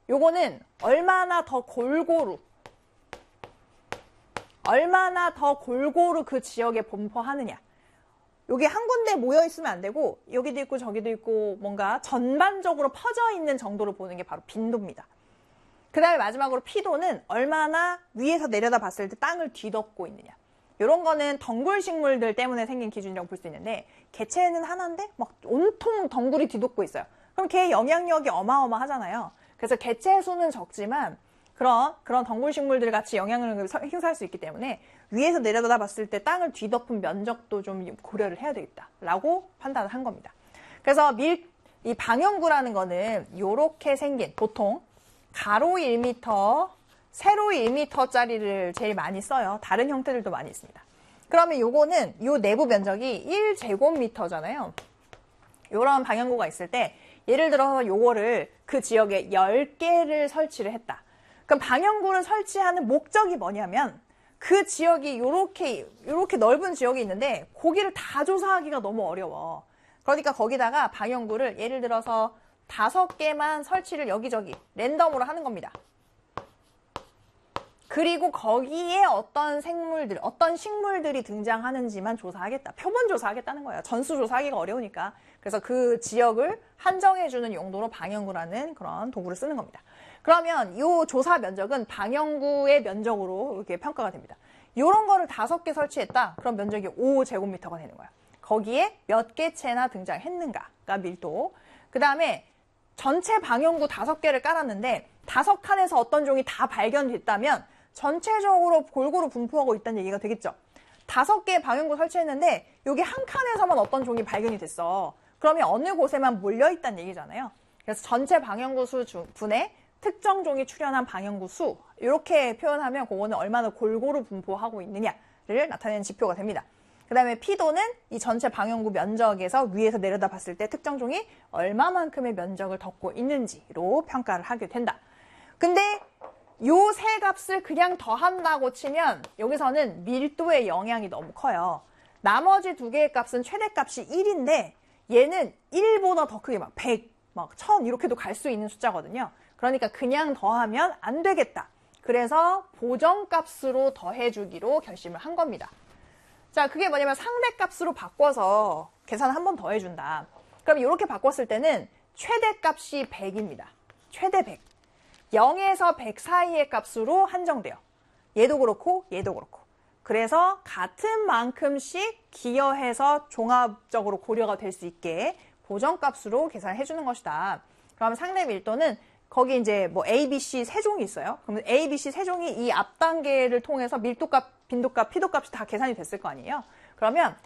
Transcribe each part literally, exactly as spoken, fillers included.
요거는 얼마나 더 골고루 얼마나 더 골고루 그 지역에 분포하느냐. 여기 한 군데 모여 있으면 안 되고 여기도 있고 저기도 있고 뭔가 전반적으로 퍼져 있는 정도로 보는 게 바로 빈도입니다. 그 다음에 마지막으로 피도는 얼마나 위에서 내려다 봤을 때 땅을 뒤덮고 있느냐. 이런 거는 덩굴 식물들 때문에 생긴 기준이라고 볼 수 있는데 개체는 하나인데 막 온통 덩굴이 뒤덮고 있어요. 그럼 걔의 영향력이 어마어마하잖아요. 그래서 개체 수는 적지만 그런 그런 덩굴 식물들 같이 영향력을 행사할 수 있기 때문에 위에서 내려다 봤을 때 땅을 뒤덮은 면적도 좀 고려를 해야 되겠다라고 판단을 한 겁니다. 그래서 밀, 이 방형구라는 거는 이렇게 생긴 보통 가로 일 미터, 세로 일 미터짜리를 제일 많이 써요. 다른 형태들도 많이 있습니다. 그러면 요거는 요 내부 면적이 일 제곱미터잖아요. 요런 방형구가 있을 때 예를 들어서 요거를 그 지역에 열 개를 설치를 했다. 그럼 방형구를 설치하는 목적이 뭐냐면 그 지역이 요렇게 요렇게 넓은 지역이 있는데 거기를 다 조사하기가 너무 어려워. 그러니까 거기다가 방형구를 예를 들어서 다섯 개만 설치를 여기저기 랜덤으로 하는 겁니다. 그리고 거기에 어떤 생물들, 어떤 식물들이 등장하는지만 조사하겠다. 표본 조사하겠다는 거예요. 전수 조사하기가 어려우니까. 그래서 그 지역을 한정해주는 용도로 방형구라는 그런 도구를 쓰는 겁니다. 그러면 이 조사 면적은 방형구의 면적으로 이렇게 평가가 됩니다. 이런 거를 다섯 개 설치했다. 그럼 면적이 오 제곱미터가 되는 거야. 거기에 몇 개체나 등장했는가가 밀도. 그 다음에 전체 방형구 다섯 개를 깔았는데 다섯 칸에서 어떤 종이 다 발견됐다면 전체적으로 골고루 분포하고 있다는 얘기가 되겠죠. 다섯 개의 방형구 설치했는데 여기 한 칸에서만 어떤 종이 발견이 됐어. 그러면 어느 곳에만 몰려있다는 얘기잖아요. 그래서 전체 방형구 수 분의 특정 종이 출현한 방형구 수 이렇게 표현하면 그거는 얼마나 골고루 분포하고 있느냐를 나타내는 지표가 됩니다. 그 다음에 피도는 이 전체 방형구 면적에서 위에서 내려다 봤을 때 특정 종이 얼마만큼의 면적을 덮고 있는지로 평가를 하게 된다. 근데 요 세 값을 그냥 더한다고 치면 여기서는 밀도의 영향이 너무 커요. 나머지 두 개의 값은 최대값이 일인데 얘는 일보다 더 크게 막 백, 막 천 이렇게도 갈 수 있는 숫자거든요. 그러니까 그냥 더하면 안 되겠다. 그래서 보정값으로 더해주기로 결심을 한 겁니다. 자, 그게 뭐냐면 상대값으로 바꿔서 계산을 한 번 더 해준다. 그럼 이렇게 바꿨을 때는 최대값이 백입니다. 최대 백. 영에서 백 사이의 값으로 한정돼요. 얘도 그렇고 얘도 그렇고. 그래서 같은 만큼씩 기여해서 종합적으로 고려가 될 수 있게 보정값으로 계산을 해주는 것이다. 그러면 상대 밀도는 거기 이제 뭐 A, B, C 세 종이 있어요. 그러면 A, B, C 세 종이 이 앞 단계를 통해서 밀도값, 빈도값, 피도값이 다 계산이 됐을 거 아니에요. 그러면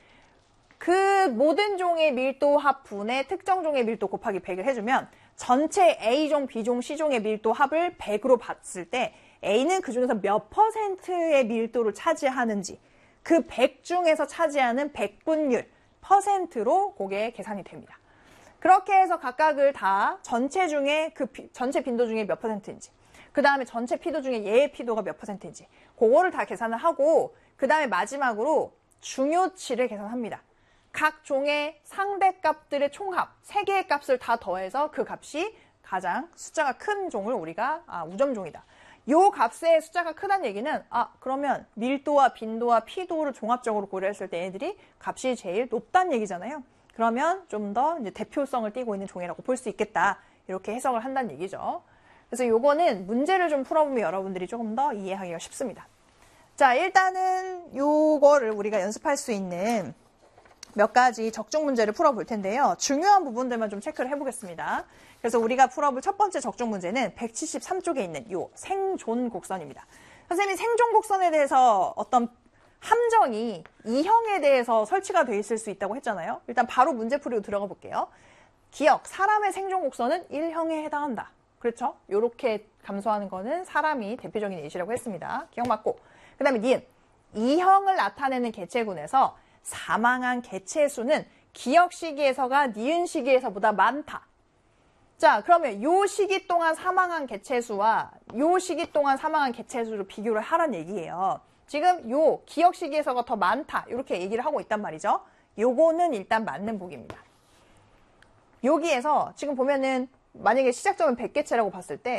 그 모든 종의 밀도 합분의 특정 종의 밀도 곱하기 백을 해주면 전체 A종, B종, C종의 밀도 합을 백으로 봤을 때 A는 그 중에서 몇 퍼센트의 밀도를 차지하는지 그 백 중에서 차지하는 백분율, 퍼센트로 그게 계산이 됩니다. 그렇게 해서 각각을 다 전체 중에 그 비, 전체 빈도 중에 몇 퍼센트인지 그 다음에 전체 피도 중에 얘의 피도가 몇 퍼센트인지 그거를 다 계산을 하고 그 다음에 마지막으로 중요치를 계산합니다. 각 종의 상대값들의 총합 세 개의 값을 다 더해서 그 값이 가장 숫자가 큰 종을 우리가 아, 우점종이다. 요 값의 숫자가 크다는 얘기는 아 그러면 밀도와 빈도와 피도를 종합적으로 고려했을 때 얘들이 값이 제일 높다는 얘기잖아요. 그러면 좀 더 이제 대표성을 띠고 있는 종이라고 볼 수 있겠다. 이렇게 해석을 한다는 얘기죠. 그래서 요거는 문제를 좀 풀어보면 여러분들이 조금 더 이해하기가 쉽습니다. 자, 일단은 요거를 우리가 연습할 수 있는 몇 가지 적중 문제를 풀어볼 텐데요. 중요한 부분들만 좀 체크를 해보겠습니다. 그래서 우리가 풀어볼 첫 번째 적중 문제는 백칠십삼 쪽에 있는 요 생존 곡선입니다. 선생님이 생존 곡선에 대해서 어떤 함정이 이형에 대해서 설치가 되어 있을 수 있다고 했잖아요. 일단 바로 문제풀이로 들어가 볼게요. 기억, 사람의 생존 곡선은 일형에 해당한다. 그렇죠? 이렇게 감소하는 거는 사람이 대표적인 예시라고 했습니다. 기억 맞고. 그 다음에 니은, 이형을 나타내는 개체군에서 사망한 개체 수는 기억 시기에서가 니은 시기에서보다 많다. 자, 그러면 요 시기 동안 사망한 개체 수와 요 시기 동안 사망한 개체 수를 비교를 하란 얘기예요. 지금 요 기억 시기에서가 더 많다. 이렇게 얘기를 하고 있단 말이죠. 요거는 일단 맞는 보기입니다. 여기에서 지금 보면은 만약에 시작점은 백 개체라고 봤을 때